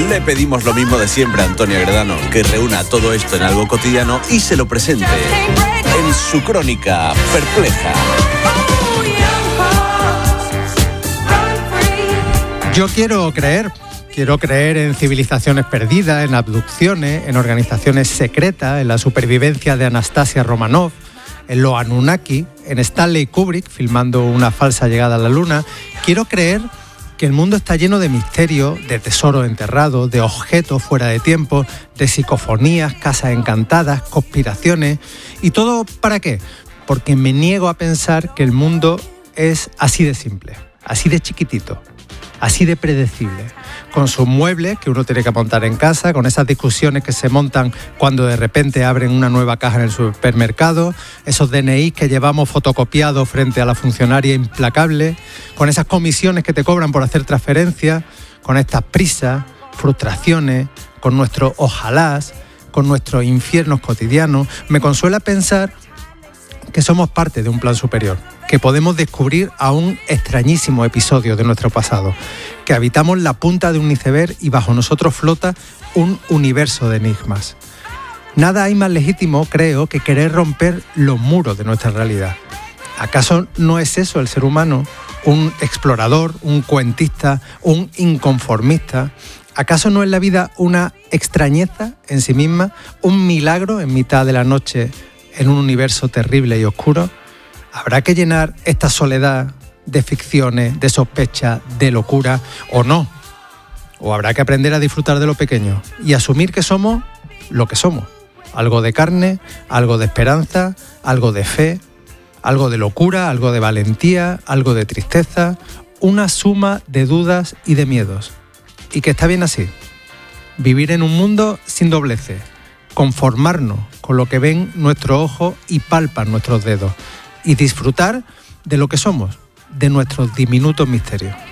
Le pedimos lo mismo de siempre a Antonio Agredano, que reúna todo esto en algo cotidiano y se lo presente en su crónica perpleja. Yo quiero creer en civilizaciones perdidas, en abducciones, en organizaciones secretas, en la supervivencia de Anastasia Romanov, en los Anunnaki, en Stanley Kubrick filmando una falsa llegada a la Luna. Quiero creer que el mundo está lleno de misterios, de tesoros enterrados, de objetos fuera de tiempo, de psicofonías, casas encantadas, conspiraciones. ¿Y todo para qué? Porque me niego a pensar que el mundo es así de simple, así de chiquitito, así de predecible, con sus muebles que uno tiene que montar en casa, con esas discusiones que se montan cuando de repente abren una nueva caja en el supermercado, esos DNI que llevamos fotocopiados frente a la funcionaria implacable, con esas comisiones que te cobran por hacer transferencias, con estas prisas, frustraciones, con nuestros ojalás, con nuestros infiernos cotidianos. Me consuela pensar que somos parte de un plan superior, que podemos descubrir a un extrañísimo episodio de nuestro pasado, que habitamos la punta de un iceberg y bajo nosotros flota un universo de enigmas. Nada hay más legítimo, creo, que querer romper los muros de nuestra realidad. ¿Acaso no es eso el ser humano? ¿Un explorador, un cuentista, un inconformista? ¿Acaso no es la vida una extrañeza en sí misma, un milagro en mitad de la noche en un universo terrible y oscuro? ¿Habrá que llenar esta soledad de ficciones, de sospechas, de locura o no? ¿O habrá que aprender a disfrutar de lo pequeño y asumir que somos lo que somos? Algo de carne, algo de esperanza, algo de fe, algo de locura, algo de valentía, algo de tristeza, una suma de dudas y de miedos. Y que está bien así. Vivir en un mundo sin dobleces, conformarnos con lo que ven nuestros ojos y palpan nuestros dedos y disfrutar de lo que somos, de nuestros diminutos misterios.